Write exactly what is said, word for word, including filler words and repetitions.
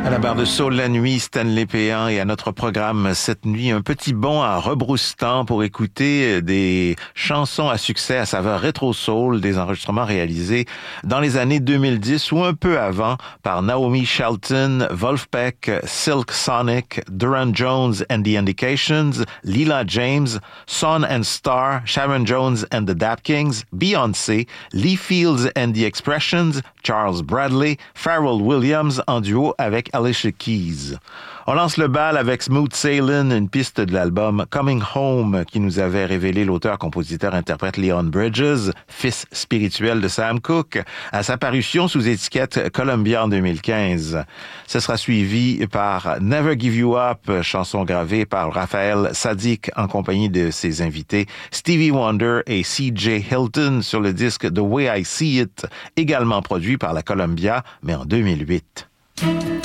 À la barre de Soul la nuit, Stanley Péan, et à notre programme cette nuit, un petit bond à rebrousse-temps pour écouter des chansons à succès à saveur rétro-soul, des enregistrements réalisés dans les années deux mille dix ou un peu avant par Naomi Shelton, Wolfpack, Silk Sonic, Duran Jones and the Indications, Leela James, Son and Star, Sharon Jones and the Dap Kings, Beyoncé, Lee Fields and the Expressions, Charles Bradley, Pharrell Williams en duo avec Alicia Keys. On lance le bal avec Smooth Sailin', une piste de l'album Coming Home qui nous avait révélé l'auteur-compositeur-interprète Leon Bridges, fils spirituel de Sam Cooke, à sa parution sous étiquette Columbia en deux mille quinze. Ce sera suivi par Never Give You Up, chanson gravée par Raphaël Saadiq en compagnie de ses invités Stevie Wonder et C J Hilton sur le disque The Way I See It, également produit par la Columbia, mais en deux mille huit.